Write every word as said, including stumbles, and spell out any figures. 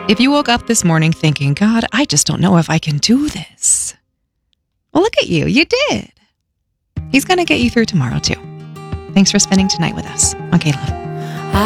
If you woke up this morning thinking, God, I just don't know if I can do this. Well, look at you. You did. He's going to get you through tomorrow, too. Thanks for spending tonight with us on K-Love.